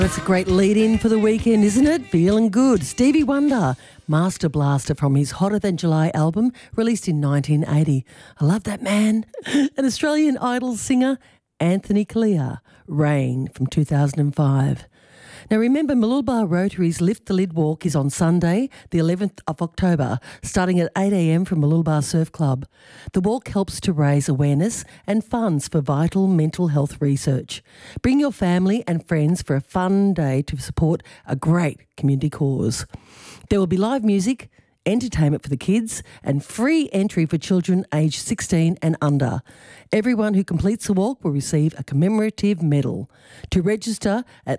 It's a great lead-in for the weekend, isn't it? Feeling good. Stevie Wonder, Master Blaster from his Hotter Than July album, released in 1980. I love that man. An Australian Idol singer, Anthony Callea, Rain from 2005. Now remember, Mooloolaba Rotary's Lift the Lid Walk is on Sunday, the 11th of October, starting at 8 a.m. from Mooloolaba Surf Club. The walk helps to raise awareness and funds for vital mental health research. Bring your family and friends for a fun day to support a great community cause. There will be live music, entertainment for the kids and free entry for children aged 16 and under. Everyone who completes the walk will receive a commemorative medal. To register at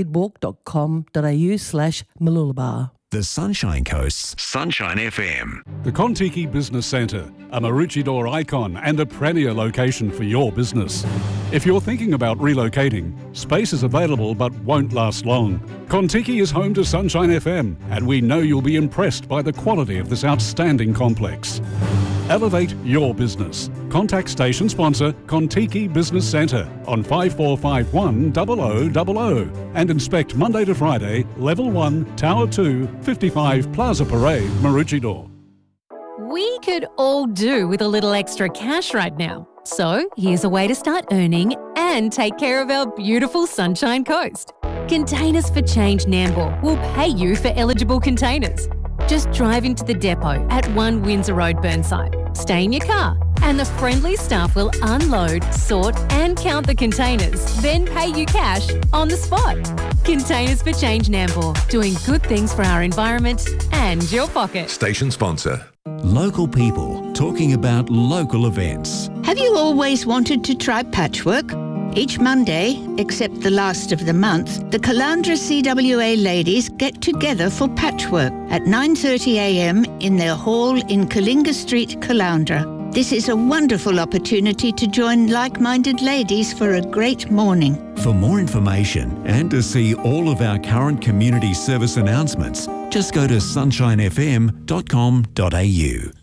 liftthelidwalk.com.au/Mooloolaba. The Sunshine Coast's Sunshine FM. The Contiki Business Centre, a Maroochydore icon and a premier location for your business. If you're thinking about relocating, space is available but won't last long. Contiki is home to Sunshine FM, and we know you'll be impressed by the quality of this outstanding complex. Elevate your business. Contact station sponsor Contiki Business Centre on 5451 0000 and inspect Monday to Friday, Level 1, Tower 2, 55 Plaza Parade, Maroochydore. We could all do with a little extra cash right now. So here's a way to start earning and take care of our beautiful Sunshine Coast. Containers for Change Nambour will pay you for eligible containers. Just drive into the depot at 1 Windsor Road, Burnside. Stay in your car and the friendly staff will unload, sort and count the containers, then pay you cash on the spot. Containers for Change Nambour, doing good things for our environment and your pocket. Station sponsor. Local people talking about local events. Have you always wanted to try patchwork? Each Monday, except the last of the month, the Caloundra CWA ladies get together for patchwork at 9:30 a.m. in their hall in Kalinga Street, Caloundra. This is a wonderful opportunity to join like-minded ladies for a great morning. For more information and to see all of our current community service announcements, just go to sunshinefm.com.au.